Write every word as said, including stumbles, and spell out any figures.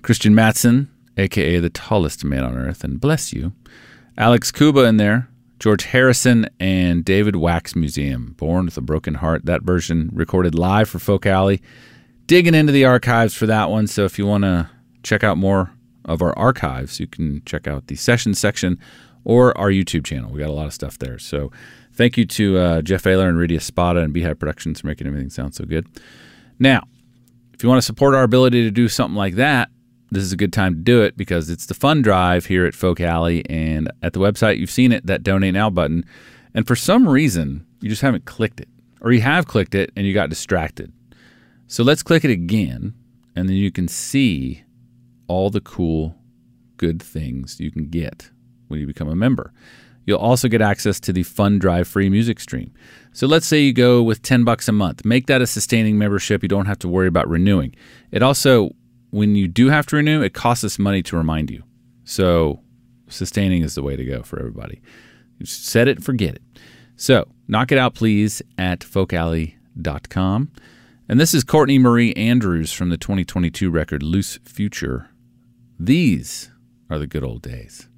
Christian Mattson, a k a the tallest man on earth, and bless you. Alex Kuba in there, George Harrison, and David Wax Museum, Born with a Broken Heart. That version recorded live for Folk Alley. Digging into the archives for that one, so if you want to check out more of our archives, you can check out the sessions section or our YouTube channel. We got a lot of stuff there. So thank you to uh, Jeff Ayler and Rydia Spada and Beehive Productions for making everything sound so good. Now, if you want to support our ability to do something like that, this is a good time to do it because it's the fund drive here at Folk Alley, and at the website you've seen it, that Donate Now button, and for some reason you just haven't clicked it, or you have clicked it and you got distracted. So let's click it again, and then you can see all the cool, good things you can get when you become a member. You'll also get access to the Fund Drive free music stream. So let's say you go with ten bucks a month. Make that a sustaining membership. You don't have to worry about renewing. It also, when you do have to renew, it costs us money to remind you. So sustaining is the way to go for everybody. You set it and forget it. So knock it out, please, at folk alley dot com. And this is Courtney Marie Andrews from the twenty twenty-two record Loose Future. These are the good old days.